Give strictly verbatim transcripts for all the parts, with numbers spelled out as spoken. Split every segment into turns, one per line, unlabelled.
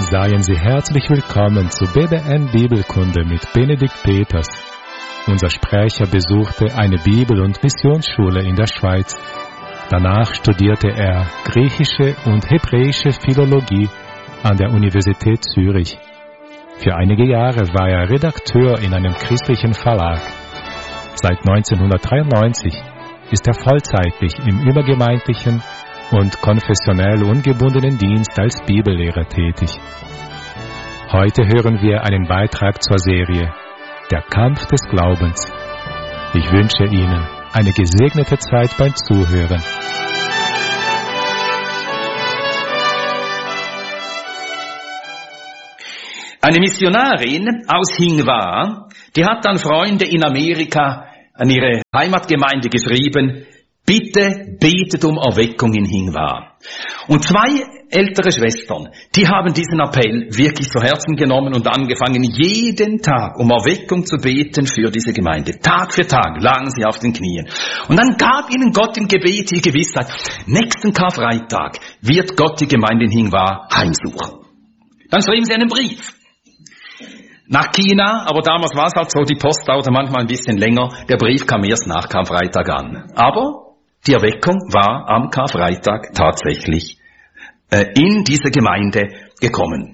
Seien Sie herzlich willkommen zu B B N Bibelkunde mit Benedikt Peters. Unser Sprecher besuchte eine Bibel- und Missionsschule in der Schweiz. Danach studierte er griechische und hebräische Philologie an der Universität Zürich. Für einige Jahre war er Redakteur in einem christlichen Verlag. Seit neunzehnhundertdreiundneunzig ist er vollzeitlich im übergemeindlichen und konfessionell ungebundenen Dienst als Bibellehrer tätig. Heute hören wir einen Beitrag zur Serie Der Kampf des Glaubens. Ich wünsche Ihnen eine gesegnete Zeit beim Zuhören.
Eine Missionarin aus Hingwa, die hat an Freunde in Amerika, an ihre Heimatgemeinde geschrieben: Bitte betet um Erweckung in Hingwa. Und zwei ältere Schwestern, die haben diesen Appell wirklich zu Herzen genommen und angefangen, jeden Tag um Erweckung zu beten für diese Gemeinde. Tag für Tag lagen sie auf den Knien. Und dann gab ihnen Gott im Gebet die Gewissheit: Nächsten Karfreitag wird Gott die Gemeinde in Hingwa heimsuchen. Dann schrieben sie einen Brief nach China, aber damals war es halt so, die Post dauerte manchmal ein bisschen länger. Der Brief kam erst nach Karfreitag an. Aber die Erweckung war am Karfreitag tatsächlich äh, in diese Gemeinde gekommen.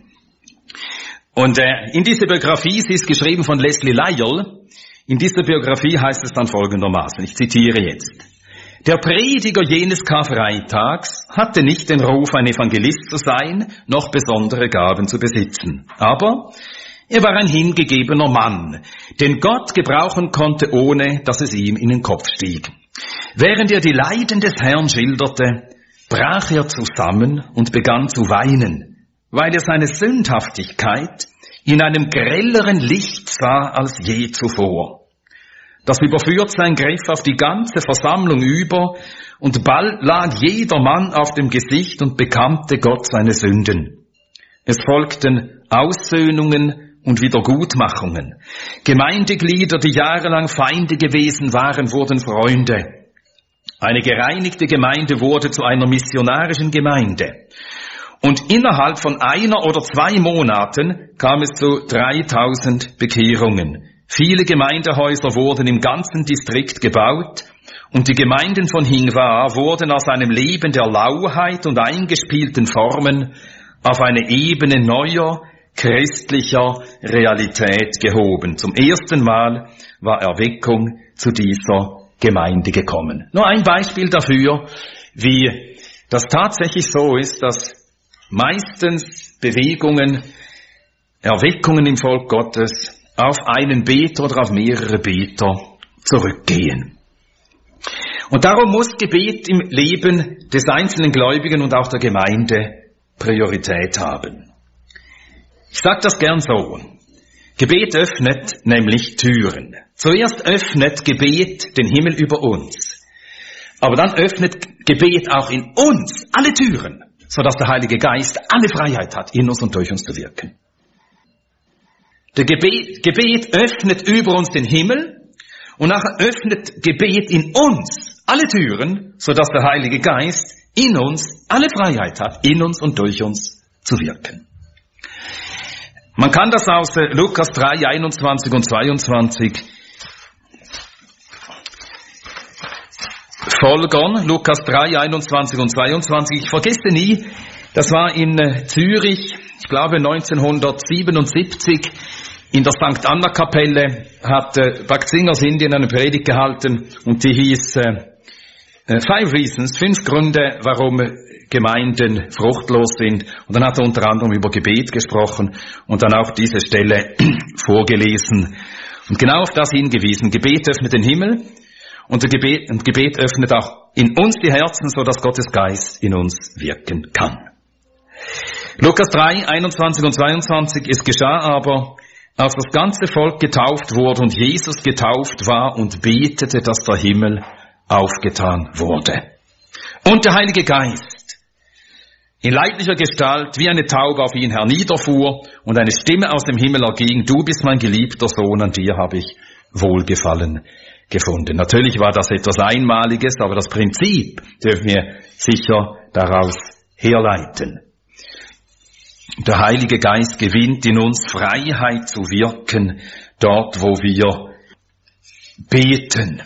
Und äh, in dieser Biografie, sie ist geschrieben von Leslie Lyell, in dieser Biografie heißt es dann folgendermaßen, ich zitiere jetzt: Der Prediger jenes Karfreitags hatte nicht den Ruf, ein Evangelist zu sein, noch besondere Gaben zu besitzen. Aber er war ein hingegebener Mann, den Gott gebrauchen konnte, ohne dass es ihm in den Kopf stieg. Während er die Leiden des Herrn schilderte, brach er zusammen und begann zu weinen, weil er seine Sündhaftigkeit in einem grelleren Licht sah als je zuvor. Das Überführtsein griff auf die ganze Versammlung über, und bald lag jeder Mann auf dem Gesicht und bekannte Gott seine Sünden. Es folgten Aussöhnungen und Wiedergutmachungen. Gemeindeglieder, die jahrelang Feinde gewesen waren, wurden Freunde. Eine gereinigte Gemeinde wurde zu einer missionarischen Gemeinde. Und innerhalb von einer oder zwei Monaten kam es zu dreitausend Bekehrungen. Viele Gemeindehäuser wurden im ganzen Distrikt gebaut, und die Gemeinden von Hingwa wurden aus einem Leben der Lauheit und eingespielten Formen auf eine Ebene neuer, christlicher Realität gehoben. Zum ersten Mal war Erweckung zu dieser Gemeinde gekommen. Nur ein Beispiel dafür, wie das tatsächlich so ist, dass meistens Bewegungen, Erweckungen im Volk Gottes auf einen Beter oder auf mehrere Beter zurückgehen. Und darum muss Gebet im Leben des einzelnen Gläubigen und auch der Gemeinde Priorität haben. Ich sage das gern so: Gebet öffnet nämlich Türen. Zuerst öffnet Gebet den Himmel über uns. Aber dann öffnet Gebet auch in uns alle Türen, sodass der Heilige Geist alle Freiheit hat, in uns und durch uns zu wirken. Der Gebet, Gebet öffnet über uns den Himmel, und nachher öffnet Gebet in uns alle Türen, sodass der Heilige Geist in uns alle Freiheit hat, in uns und durch uns zu wirken. Man kann das aus Lukas drei, einundzwanzig und zweiundzwanzig folgern. Lukas drei, einundzwanzig und zweiundzwanzig. Ich vergesse nie, das war in Zürich, ich glaube neunzehnhundertsiebenundsiebzig, in der Sankt Anna Kapelle hat äh, Bakzinger Indien eine Predigt gehalten, und die hieß äh, Five Reasons, fünf Gründe, warum Gemeinden fruchtlos sind. Und dann hat er unter anderem über Gebet gesprochen und dann auch diese Stelle vorgelesen und genau auf das hingewiesen. Gebet öffnet den Himmel, und der Gebet, und Gebet öffnet auch in uns die Herzen, so dass Gottes Geist in uns wirken kann. Lukas drei, einundzwanzig und zweiundzwanzig. Es geschah aber, als das ganze Volk getauft wurde und Jesus getauft war und betete, dass der Himmel aufgetan wurde. Und der Heilige Geist in leiblicher Gestalt wie eine Taube auf ihn herniederfuhr, und eine Stimme aus dem Himmel erging: Du bist mein geliebter Sohn, an dir habe ich Wohlgefallen gefunden. Natürlich war das etwas Einmaliges, aber das Prinzip dürfen wir sicher daraus herleiten. Der Heilige Geist gewinnt in uns Freiheit zu wirken, dort wo wir beten.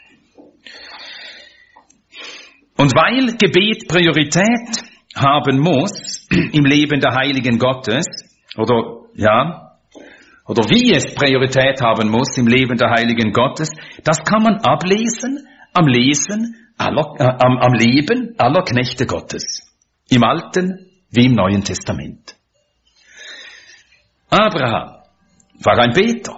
Und weil Gebet Priorität haben muss im Leben der Heiligen Gottes, oder ja, oder wie es Priorität haben muss im Leben der Heiligen Gottes, das kann man ablesen am Lesen, aller, äh, am, am Leben aller Knechte Gottes, im Alten wie im Neuen Testament. Abraham war ein Beter.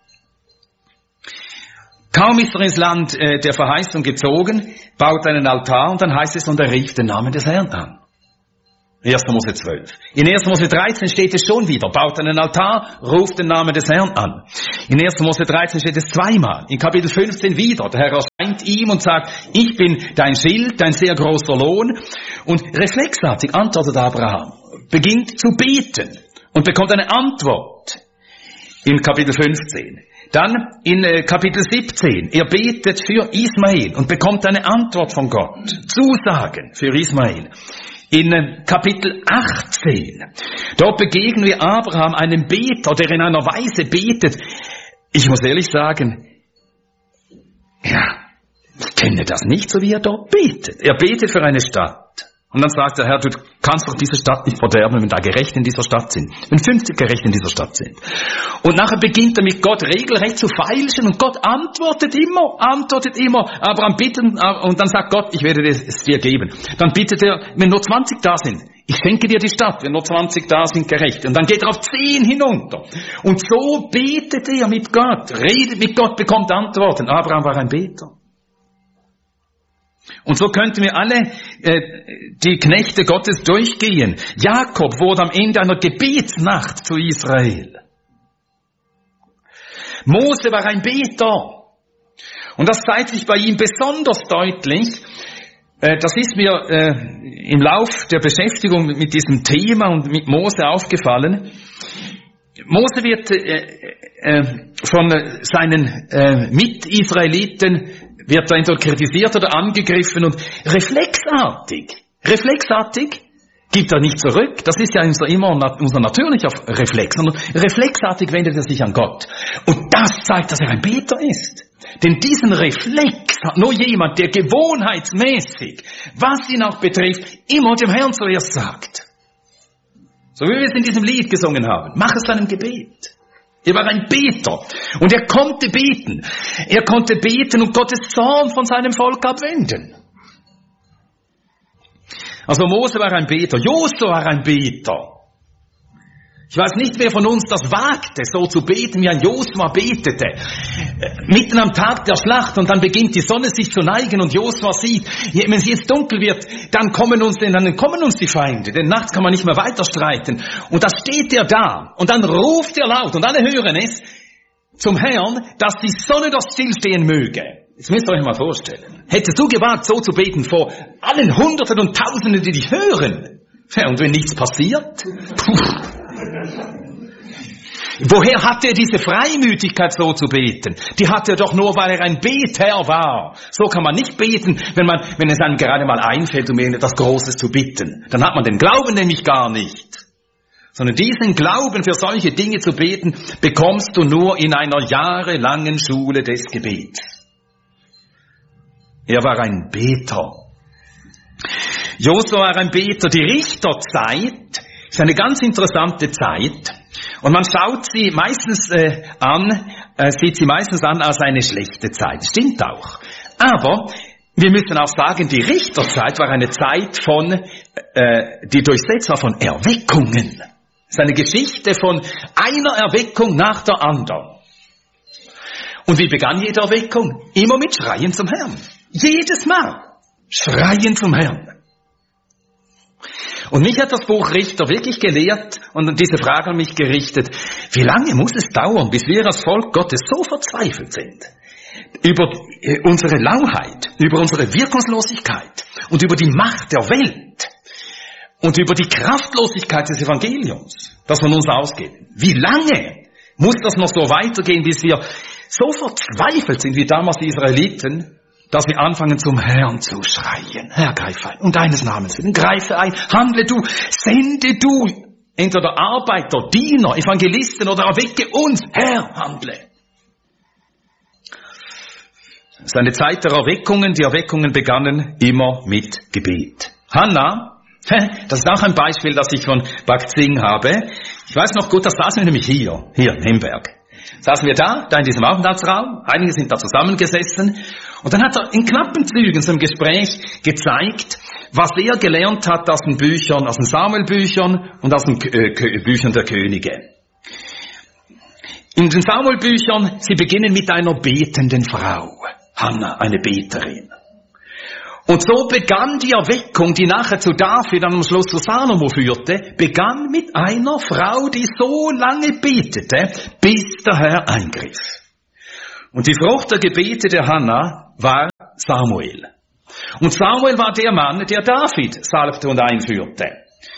Kaum ist er ins Land äh, der Verheißung gezogen, baut einen Altar und dann heißt es, und er rief den Namen des Herrn an. erster Mose zwölf. In erster Mose dreizehn steht es schon wieder, baut einen Altar, ruft den Namen des Herrn an. In erster Mose dreizehn steht es zweimal. In Kapitel fünfzehn wieder, der Herr erscheint ihm und sagt, ich bin dein Schild, dein sehr großer Lohn. Und reflexartig antwortet Abraham, beginnt zu beten und bekommt eine Antwort in Kapitel fünfzehn. Dann in äh, Kapitel siebzehn, er betet für Ismael und bekommt eine Antwort von Gott. Zusagen für Ismael. In äh, Kapitel achtzehn, dort begegnen wir Abraham, einem Beter, der in einer Weise betet. Ich muss ehrlich sagen, ja, ich kenne das nicht, so wie er dort betet. Er betet für eine Stadt. Und dann sagt der Herr, du kannst doch diese Stadt nicht verderben, wenn da Gerechte in dieser Stadt sind. Wenn fünfzig Gerechte in dieser Stadt sind. Und nachher beginnt er mit Gott regelrecht zu feilschen und Gott antwortet immer, antwortet immer. Abraham bittet und dann sagt Gott, ich werde es dir geben. Dann bittet er, wenn nur zwanzig da sind, ich schenke dir die Stadt, wenn nur zwanzig da sind, Gerechte. Und dann geht er auf zehn hinunter. Und so betet er mit Gott, redet mit Gott, bekommt Antworten. Abraham war ein Beter. Und so könnten wir alle äh, die Knechte Gottes durchgehen. Jakob wurde am Ende einer Gebetsnacht zu Israel. Mose war ein Beter. Und das zeigt sich bei ihm besonders deutlich. Äh, das ist mir äh, im Lauf der Beschäftigung mit diesem Thema und mit Mose aufgefallen. Mose wird äh, äh, von seinen äh, Mit-Israeliten wird er entweder kritisiert oder angegriffen und reflexartig, reflexartig gibt er nicht zurück. Das ist ja unser, immer unser natürlicher Reflex, sondern reflexartig wendet er sich an Gott. Und das zeigt, dass er ein Beter ist. Denn diesen Reflex hat nur jemand, der gewohnheitsmäßig, was ihn auch betrifft, immer dem Herrn zuerst sagt. So wie wir es in diesem Lied gesungen haben. Mach es deinem Gebet. Er war ein Beter und er konnte beten. Er konnte beten und Gottes Zorn von seinem Volk abwenden. Also Mose war ein Beter, Josua war ein Beter. Ich weiß nicht, wer von uns das wagte, so zu beten, wie ein Josua betete. Mitten am Tag der Schlacht und dann beginnt die Sonne sich zu neigen und Josua sieht, wenn es jetzt dunkel wird, dann kommen uns, dann kommen uns die Feinde, denn nachts kann man nicht mehr weiter streiten. Und da steht er da und dann ruft er laut und alle hören es zum Herrn, dass die Sonne doch stillstehen möge. Jetzt müsst ihr euch mal vorstellen. Hättest du gewagt, so zu beten vor allen Hunderten und Tausenden, die dich hören? Ja, und wenn nichts passiert? Puh. Woher hat er diese Freimütigkeit, so zu beten? Die hat er doch nur, weil er ein Beter war. So kann man nicht beten, wenn man, wenn es einem gerade mal einfällt, um etwas Großes zu bitten. Dann hat man den Glauben nämlich gar nicht. Sondern diesen Glauben für solche Dinge zu beten, bekommst du nur in einer jahrelangen Schule des Gebets. Er war ein Beter. Josua war ein Beter. Die Richterzeit ist eine ganz interessante Zeit und man schaut sie meistens äh, an, äh, sieht sie meistens an als eine schlechte Zeit. Stimmt auch. Aber wir müssen auch sagen, die Richterzeit war eine Zeit von, äh, die durchsetzt war von Erweckungen. Es ist eine Geschichte von einer Erweckung nach der anderen. Und wie begann jede Erweckung? Immer mit Schreien zum Herrn. Jedes Mal. Schreien zum Herrn. Und mich hat das Buch Richter wirklich gelehrt und diese Frage an mich gerichtet. Wie lange muss es dauern, bis wir als Volk Gottes so verzweifelt sind über unsere Lauheit, über unsere Wirkungslosigkeit und über die Macht der Welt und über die Kraftlosigkeit des Evangeliums, das von uns ausgeht? Wie lange muss das noch so weitergehen, bis wir so verzweifelt sind wie damals die Israeliten, dass wir anfangen zum Herrn zu schreien. Herr, greife ein. Um deines Namens willen, greife ein. Handle du, sende du entweder Arbeiter, Diener, Evangelisten oder erwecke uns, Herr, handle. Es ist eine Zeit der Erweckungen. Die Erweckungen begannen immer mit Gebet. Hannah, das ist auch ein Beispiel, das ich von Bakzing habe. Ich weiß noch gut, das saßen wir nämlich hier, hier in Hemberg. Saßen wir da, da in diesem Aufenthaltsraum, einige sind da zusammengesessen, und dann hat er in knappen Zügen zum Gespräch gezeigt, was er gelernt hat aus den Büchern, aus den Samuel-Büchern und aus den äh, Büchern der Könige. In den Samuel-Büchern, sie beginnen mit einer betenden Frau, Hannah, eine Beterin. Und so begann die Erweckung, die nachher zu David und am Schluss zu Salomo führte, begann mit einer Frau, die so lange betete, bis der Herr eingriff. Und die Frucht der Gebete der Hannah war Samuel. Und Samuel war der Mann, der David salbte und einführte.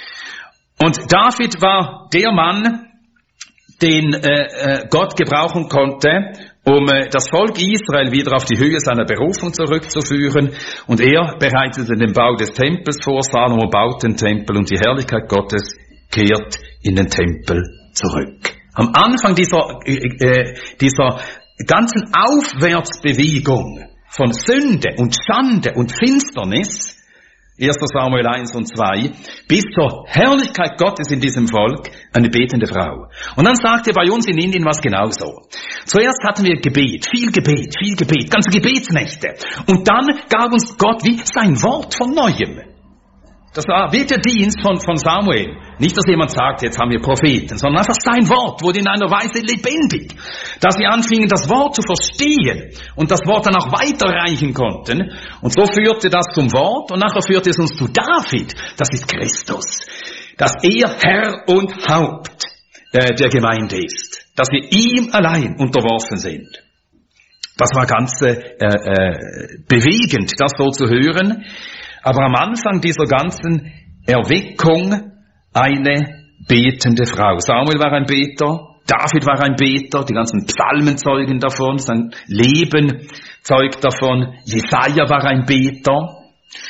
Und David war der Mann, den äh, Gott gebrauchen konnte, um äh, das Volk Israel wieder auf die Höhe seiner Berufung zurückzuführen. Und er bereitete den Bau des Tempels vor, Salomo baut den Tempel und die Herrlichkeit Gottes kehrt in den Tempel zurück. Am Anfang dieser, äh, äh, dieser ganzen Aufwärtsbewegung von Sünde und Schande und Finsternis, erster Samuel eins und zwei, bis zur Herrlichkeit Gottes in diesem Volk, eine betende Frau. Und dann sagte bei uns in Indien was genauso. Zuerst hatten wir Gebet, viel Gebet, viel Gebet, ganze Gebetsnächte. Und dann gab uns Gott wie sein Wort von Neuem. Das war wie der Dienst von, von Samuel. Nicht, dass jemand sagt, jetzt haben wir Propheten, sondern einfach sein Wort wurde in einer Weise lebendig, dass wir anfingen, das Wort zu verstehen und das Wort dann auch weiterreichen konnten. Und so führte das zum Wort und nachher führte es uns zu David. Das ist Christus. Dass er Herr und Haupt äh, der Gemeinde ist. Dass wir ihm allein unterworfen sind. Das war ganz äh, äh, bewegend, das so zu hören. Aber am Anfang dieser ganzen Erweckung eine betende Frau. Samuel war ein Beter, David war ein Beter, die ganzen Psalmen zeugen davon, sein Leben zeugt davon, Jesaja war ein Beter,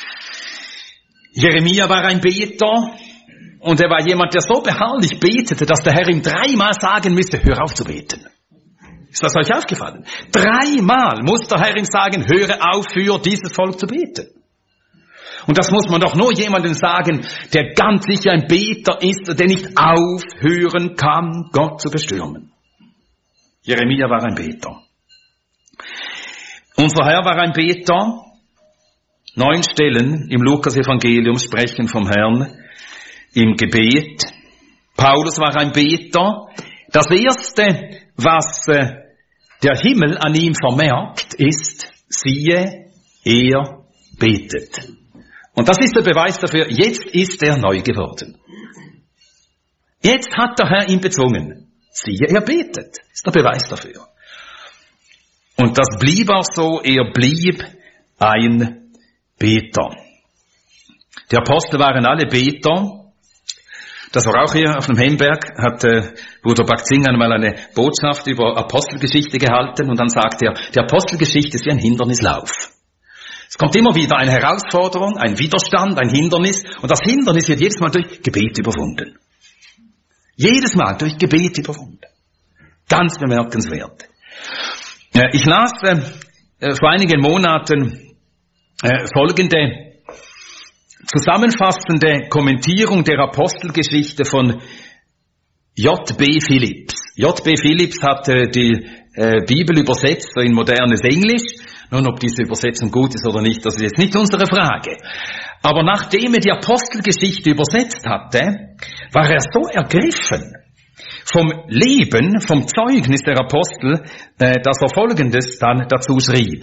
Jeremia war ein Beter, und er war jemand, der so beharrlich betete, dass der Herr ihm dreimal sagen müsste, hör auf zu beten. Ist das euch aufgefallen? Dreimal muss der Herr ihm sagen, höre auf, für dieses Volk zu beten. Und das muss man doch nur jemandem sagen, der ganz sicher ein Beter ist, der nicht aufhören kann, Gott zu bestürmen. Jeremia war ein Beter. Unser Herr war ein Beter. Neun Stellen im Lukas-Evangelium sprechen vom Herrn im Gebet. Paulus war ein Beter. Das Erste, was äh, der Himmel an ihm vermerkt, ist, siehe, er betet. Und das ist der Beweis dafür, jetzt ist er neu geworden. Jetzt hat der Herr ihn bezwungen. Siehe, er betet. Das ist der Beweis dafür. Und das blieb auch so, er blieb ein Beter. Die Apostel waren alle Beter. Das war auch hier auf dem Hemberg, hat äh, Bruder Bakzing einmal eine Botschaft über Apostelgeschichte gehalten und dann sagt er, die Apostelgeschichte ist wie ein Hindernislauf. Es kommt immer wieder eine Herausforderung, ein Widerstand, ein Hindernis. Und das Hindernis wird jedes Mal durch Gebet überwunden. Jedes Mal durch Gebet überwunden. Ganz bemerkenswert. Ich las äh, vor einigen Monaten äh, folgende zusammenfassende Kommentierung der Apostelgeschichte von J B Phillips. J B Phillips hat äh, die äh, Bibel übersetzt in modernes Englisch. Nun, ob diese Übersetzung gut ist oder nicht, das ist jetzt nicht unsere Frage. Aber nachdem er die Apostelgeschichte übersetzt hatte, war er so ergriffen vom Leben, vom Zeugnis der Apostel, äh, dass er Folgendes dann dazu schrieb.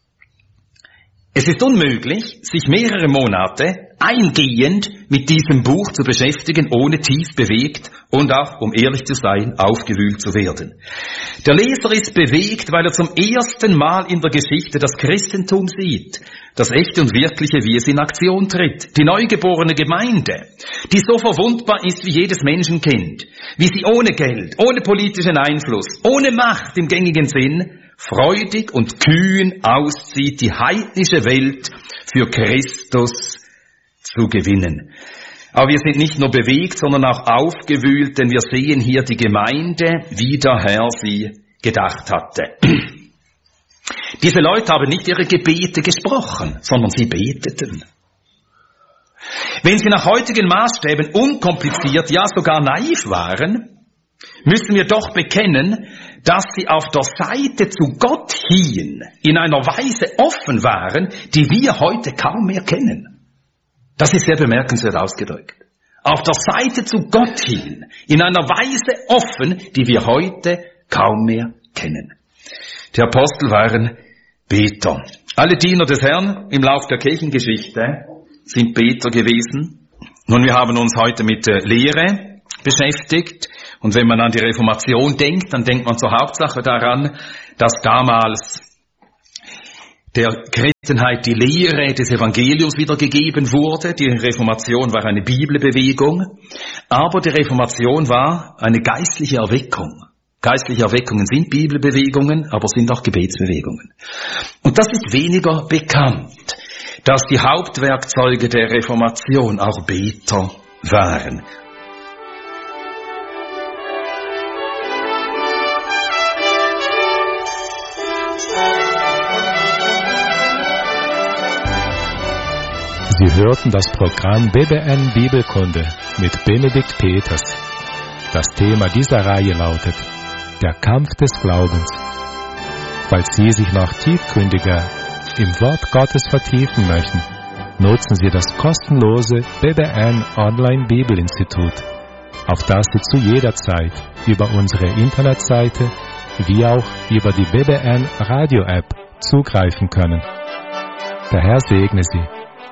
Es ist unmöglich, sich mehrere Monate eingehend mit diesem Buch zu beschäftigen, ohne tief bewegt und auch, um ehrlich zu sein, aufgewühlt zu werden. Der Leser ist bewegt, weil er zum ersten Mal in der Geschichte das Christentum sieht, das echte und wirkliche, wie es in Aktion tritt. Die neugeborene Gemeinde, die so verwundbar ist wie jedes Menschenkind, wie sie ohne Geld, ohne politischen Einfluss, ohne Macht im gängigen Sinn, freudig und kühn auszieht, die heidnische Welt für Christus zu gewinnen. Aber wir sind nicht nur bewegt, sondern auch aufgewühlt, denn wir sehen hier die Gemeinde, wie der Herr sie gedacht hatte. Diese Leute haben nicht ihre Gebete gesprochen, sondern sie beteten. Wenn sie nach heutigen Maßstäben unkompliziert, ja sogar naiv waren, müssen wir doch bekennen, dass sie auf der Seite zu Gott hin in einer Weise offen waren, die wir heute kaum mehr kennen. Das ist sehr bemerkenswert ausgedrückt. Auf der Seite zu Gott hin in einer Weise offen, die wir heute kaum mehr kennen. Die Apostel waren Beter. Alle Diener des Herrn im Lauf der Kirchengeschichte sind Beter gewesen. Nun, wir haben uns heute mit der Lehre beschäftigt. Und wenn man an die Reformation denkt, dann denkt man zur Hauptsache daran, dass damals der Christenheit die Lehre des Evangeliums wiedergegeben wurde. Die Reformation war eine Bibelbewegung, aber die Reformation war eine geistliche Erweckung. Geistliche Erweckungen sind Bibelbewegungen, aber sind auch Gebetsbewegungen. Und das ist weniger bekannt, dass die Hauptwerkzeuge der Reformation auch Beter waren.
Sie hörten das Programm B B N Bibelkunde mit Benedikt Peters. Das Thema dieser Reihe lautet Der Kampf des Glaubens. Falls Sie sich noch tiefgründiger im Wort Gottes vertiefen möchten, nutzen Sie das kostenlose B B N Online Bibelinstitut, auf das Sie zu jeder Zeit über unsere Internetseite wie auch über die B B N Radio App zugreifen können. Der Herr segne Sie.